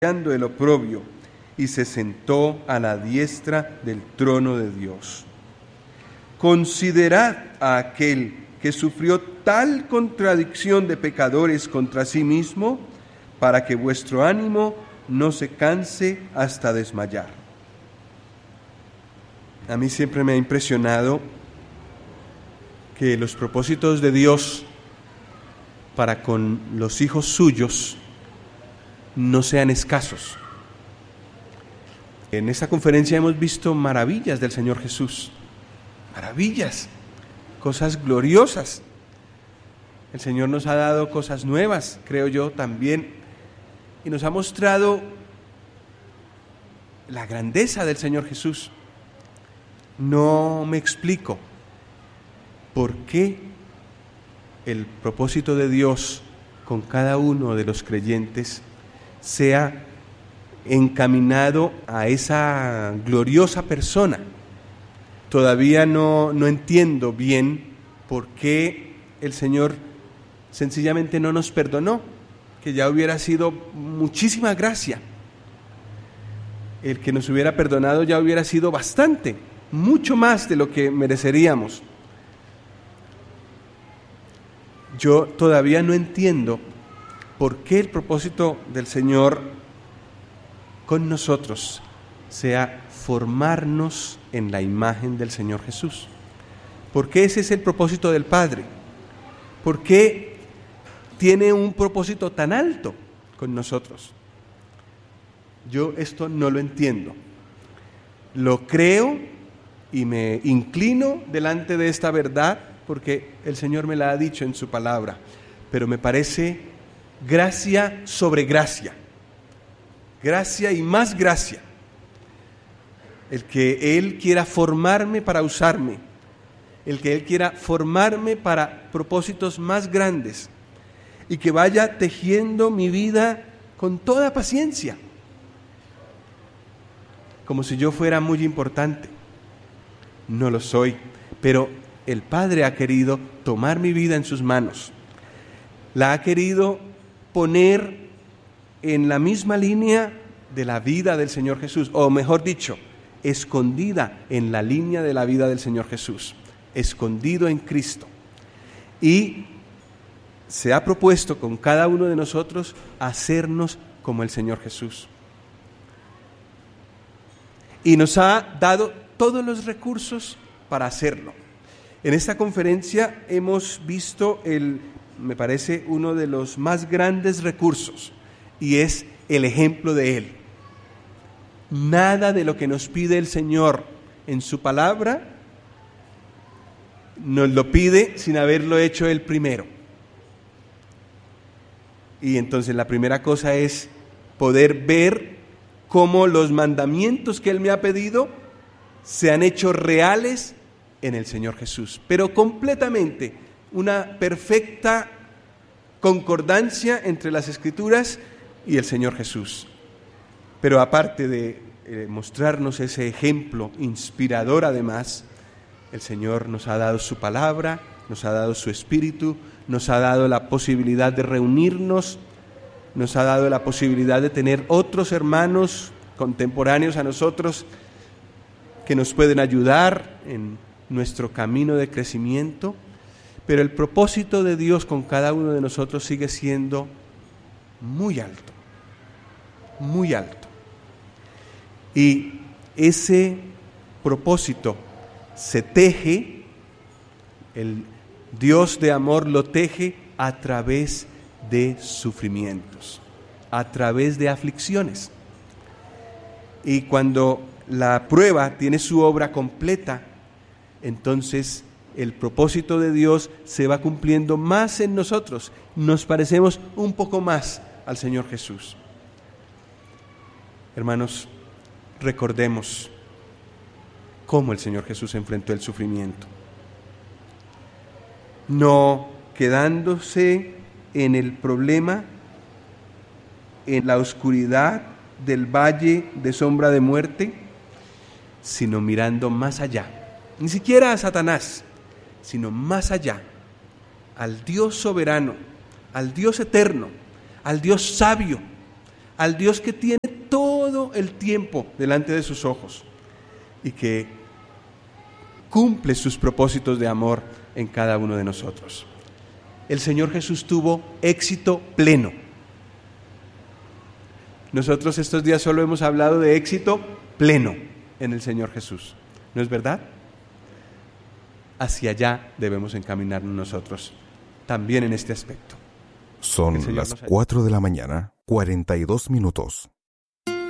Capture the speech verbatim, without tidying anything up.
el oprobio, y se sentó a la diestra del trono de Dios. Considerad a aquel que sufrió tal contradicción de pecadores contra sí mismo, para que vuestro ánimo no se canse hasta desmayar. A mí siempre me ha impresionado que los propósitos de Dios para con los hijos suyos no sean escasos. En esta conferencia hemos visto maravillas del Señor Jesús, maravillas, cosas gloriosas. El Señor nos ha dado cosas nuevas, creo yo también, y nos ha mostrado la grandeza del Señor Jesús. No me explico por qué el propósito de Dios con cada uno de los creyentes sea encaminado a esa gloriosa persona. Todavía no, no entiendo bien por qué el Señor sencillamente no nos perdonó, que ya hubiera sido muchísima gracia. El que nos hubiera perdonado ya hubiera sido bastante, mucho más de lo que mereceríamos. Yo todavía no entiendo por qué el propósito del Señor con nosotros sea formarnos en la imagen del Señor Jesús. ¿Por qué ese es el propósito del Padre? ¿Por qué tiene un propósito tan alto con nosotros? Yo esto no lo entiendo. Lo creo y me inclino delante de esta verdad porque el Señor me la ha dicho en su palabra, pero me parece gracia sobre gracia, gracia y más gracia, el que Él quiera formarme para usarme, el que Él quiera formarme para propósitos más grandes y que vaya tejiendo mi vida con toda paciencia, como si yo fuera muy importante. No lo soy, pero el Padre ha querido tomar mi vida en sus manos, la ha querido poner en la misma línea de la vida del Señor Jesús, o mejor dicho, escondida en la línea de la vida del Señor Jesús, escondido en Cristo. Y se ha propuesto con cada uno de nosotros hacernos como el Señor Jesús. Y nos ha dado todos los recursos para hacerlo. En esta conferencia hemos visto el, me parece, uno de los más grandes recursos, y es el ejemplo de Él. Nada de lo que nos pide el Señor en su palabra nos lo pide sin haberlo hecho Él primero. Y entonces la primera cosa es poder ver cómo los mandamientos que Él me ha pedido se han hecho reales en el Señor Jesús, pero completamente, una perfecta concordancia entre las Escrituras y el Señor Jesús. Pero aparte de eh, mostrarnos ese ejemplo inspirador, además, el Señor nos ha dado su palabra, nos ha dado su Espíritu, nos ha dado la posibilidad de reunirnos, nos ha dado la posibilidad de tener otros hermanos contemporáneos a nosotros que nos pueden ayudar en nuestro camino de crecimiento, pero el propósito de Dios con cada uno de nosotros sigue siendo muy alto, muy alto. Y ese propósito se teje, el Dios de amor lo teje a través de sufrimientos, a través de aflicciones. Y cuando la prueba tiene su obra completa, entonces el propósito de Dios se va cumpliendo más en nosotros, nos parecemos un poco más al Señor Jesús. Hermanos, recordemos cómo el Señor Jesús enfrentó el sufrimiento, no quedándose en el problema, en la oscuridad del valle de sombra de muerte, sino mirando más allá. Ni siquiera a Satanás, sino más allá, al Dios soberano, al Dios eterno, al Dios sabio, al Dios que tiene todo el tiempo delante de sus ojos y que cumple sus propósitos de amor en cada uno de nosotros. El Señor Jesús tuvo éxito pleno. Nosotros estos días solo hemos hablado de éxito pleno en el Señor Jesús. ¿No es verdad? Hacia allá debemos encaminarnos nosotros, también en este aspecto. Son las cuatro de la mañana, cuarenta y dos minutos.